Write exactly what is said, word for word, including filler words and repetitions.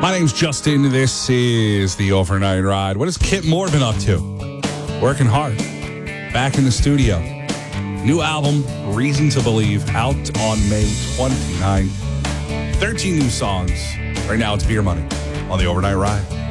My name's Justin. This is the Overnight Ride. What has Kit Moore been up to? Working hard. Back in the studio. New album, Reason to Believe, out on May twenty-ninth. thirteen new songs. Right now it's Beer Money on the Overnight Ride.